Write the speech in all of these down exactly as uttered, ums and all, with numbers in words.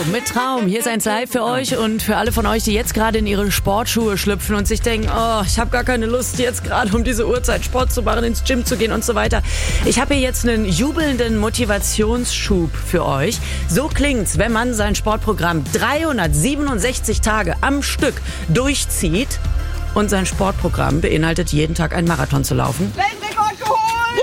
mit Traum. Hier ist eins live für euch und für alle von euch, die jetzt gerade in ihre Sportschuhe schlüpfen und sich denken, oh, ich habe gar keine Lust, jetzt gerade um diese Uhrzeit Sport zu machen, ins Gym zu gehen und so weiter. Ich habe hier jetzt einen jubelnden Motivationsschub für euch. So klingt's, wenn man sein Sportprogramm dreihundertsiebenundsechzig Tage am Stück durchzieht und sein Sportprogramm beinhaltet, jeden Tag einen Marathon zu laufen. Weltrekord geholt!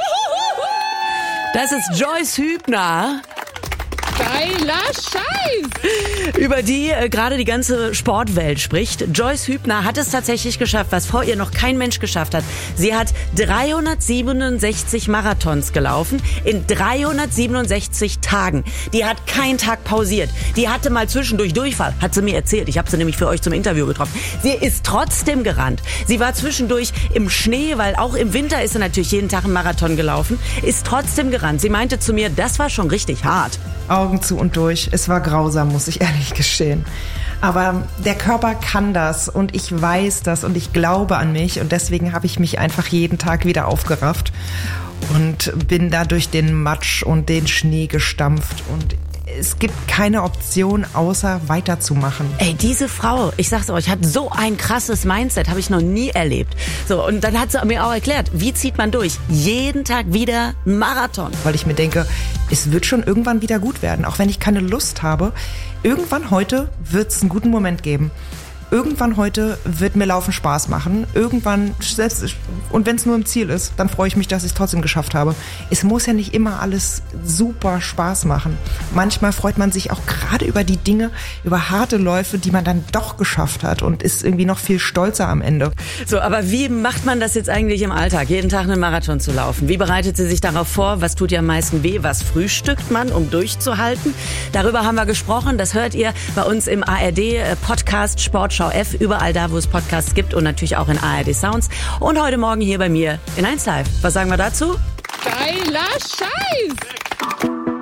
Das ist Joyce Hübner. Geiler Scheiß! Über die äh, gerade die ganze Sportwelt spricht. Joyce Hübner hat es tatsächlich geschafft, was vor ihr noch kein Mensch geschafft hat. Sie hat dreihundertsiebenundsechzig Marathons gelaufen in dreihundertsiebenundsechzig Tagen. Die hat keinen Tag pausiert. Die hatte mal zwischendurch Durchfall, hat sie mir erzählt. Ich habe sie nämlich für euch zum Interview getroffen. Sie ist trotzdem gerannt. Sie war zwischendurch im Schnee, weil auch im Winter ist sie natürlich jeden Tag einen Marathon gelaufen. Ist trotzdem gerannt. Sie meinte zu mir, das war schon richtig hart. Augen zu und durch. Es war grausam, muss ich ehrlich gestehen. Aber der Körper kann das und ich weiß das und ich glaube an mich und deswegen habe ich mich einfach jeden Tag wieder aufgerafft und bin da durch den Matsch und den Schnee gestampft und es gibt keine Option, außer weiterzumachen. Ey, diese Frau, ich sag's euch, hat so ein krasses Mindset, habe ich noch nie erlebt. So, und dann hat sie mir auch erklärt, wie zieht man durch? Jeden Tag wieder Marathon. Weil ich mir denke, es wird schon irgendwann wieder gut werden, auch wenn ich keine Lust habe. Irgendwann heute wird es einen guten Moment geben. Irgendwann heute wird mir Laufen Spaß machen. Irgendwann, selbst, und wenn es nur im Ziel ist, dann freue ich mich, dass ich es trotzdem geschafft habe. Es muss ja nicht immer alles super Spaß machen. Manchmal freut man sich auch gerade über die Dinge, über harte Läufe, die man dann doch geschafft hat und ist irgendwie noch viel stolzer am Ende. So, aber wie macht man das jetzt eigentlich im Alltag, jeden Tag einen Marathon zu laufen? Wie bereitet sie sich darauf vor? Was tut ihr am meisten weh? Was frühstückt man, um durchzuhalten? Darüber haben wir gesprochen. Das hört ihr bei uns im A R D-Podcast Sportschau F, überall da, wo es Podcasts gibt und natürlich auch in A R D Sounds. Und heute Morgen hier bei mir in eins live. Was sagen wir dazu? Geiler Scheiß!